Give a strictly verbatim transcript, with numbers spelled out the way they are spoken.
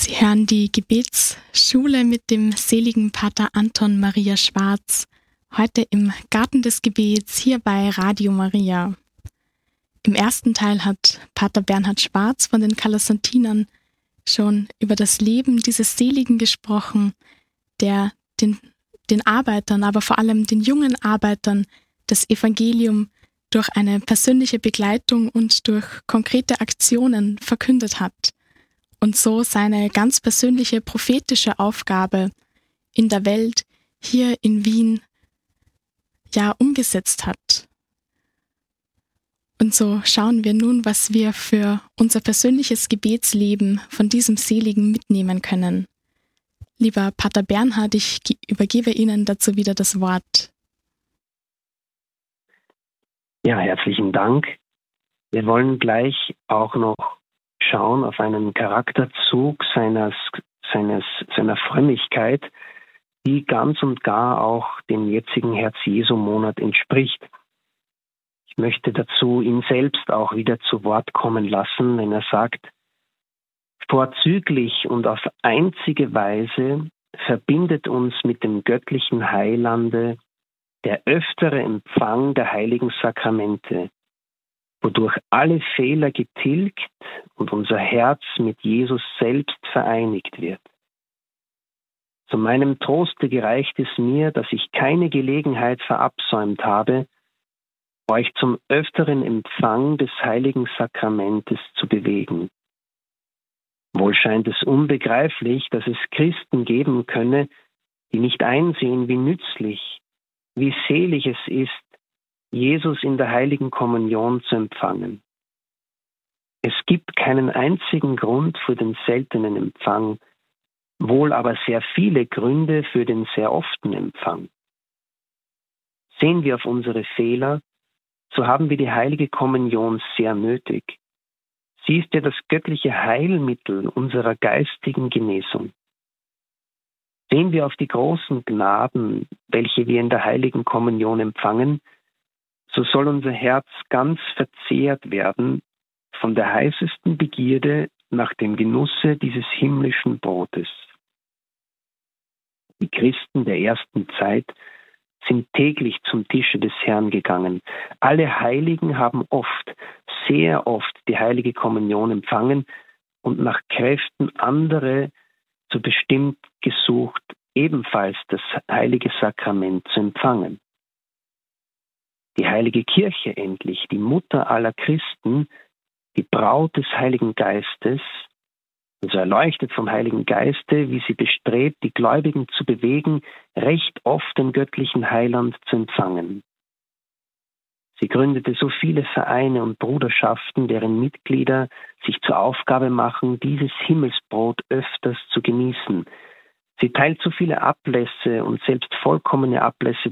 Sie hören die Gebetsschule mit dem seligen Pater Anton Maria Schwarz, heute im Garten des Gebets hier bei Radio Maria. Im ersten Teil hat Pater Bernhard Schwarz von den Calasantinern schon über das Leben dieses Seligen gesprochen, der den, den Arbeitern, aber vor allem den jungen Arbeitern das Evangelium durch eine persönliche Begleitung und durch konkrete Aktionen verkündet hat und so seine ganz persönliche prophetische Aufgabe in der Welt hier in Wien ja umgesetzt hat. Und so schauen wir nun, was wir für unser persönliches Gebetsleben von diesem Seligen mitnehmen können. Lieber Pater Bernhard, ich übergebe Ihnen dazu wieder das Wort. Ja, herzlichen Dank. Wir wollen gleich auch noch schauen auf einen Charakterzug seines, seines, seiner Frömmigkeit, die ganz und gar auch dem jetzigen Herz-Jesu-Monat entspricht. Ich möchte dazu ihn selbst auch wieder zu Wort kommen lassen, wenn er sagt: Vorzüglich und auf einzige Weise verbindet uns mit dem göttlichen Heilande der öftere Empfang der heiligen Sakramente, wodurch alle Fehler getilgt und unser Herz mit Jesus selbst vereinigt wird. Zu meinem Troste gereicht es mir, dass ich keine Gelegenheit verabsäumt habe, euch zum öfteren Empfang des heiligen Sakramentes zu bewegen. Wohl scheint es unbegreiflich, dass es Christen geben könne, die nicht einsehen, wie nützlich, wie selig es ist, Jesus in der heiligen Kommunion zu empfangen. Es gibt keinen einzigen Grund für den seltenen Empfang, wohl aber sehr viele Gründe für den sehr often Empfang. Sehen wir auf unsere Fehler, so haben wir die heilige Kommunion sehr nötig. Sie ist ja das göttliche Heilmittel unserer geistigen Genesung. Sehen wir auf die großen Gnaden, welche wir in der heiligen Kommunion empfangen, so soll unser Herz ganz verzehrt werden von der heißesten Begierde nach dem Genusse dieses himmlischen Brotes. Die Christen der ersten Zeit sind täglich zum Tische des Herrn gegangen. Alle Heiligen haben oft, sehr oft die heilige Kommunion empfangen und nach Kräften andere zu bestimmt gesucht, ebenfalls das heilige Sakrament zu empfangen. Die heilige Kirche endlich, die Mutter aller Christen, die Braut des Heiligen Geistes, also erleuchtet vom Heiligen Geiste, wie sie bestrebt, die Gläubigen zu bewegen, recht oft den göttlichen Heiland zu empfangen. Sie gründete so viele Vereine und Bruderschaften, deren Mitglieder sich zur Aufgabe machen, dieses Himmelsbrot öfters zu genießen. Sie teilt so viele Ablässe und selbst vollkommene Ablässe